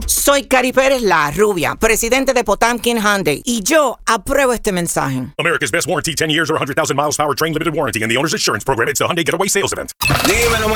Soy Cari Pérez, la rubia, presidente de Potamkin Hyundai, y yo apruebo este mensaje. America's best warranty, 10 years or 100,000 miles powertrain limited warranty, and the owner's insurance program. It's a Hyundai Getaway Sales Event. Dímelo,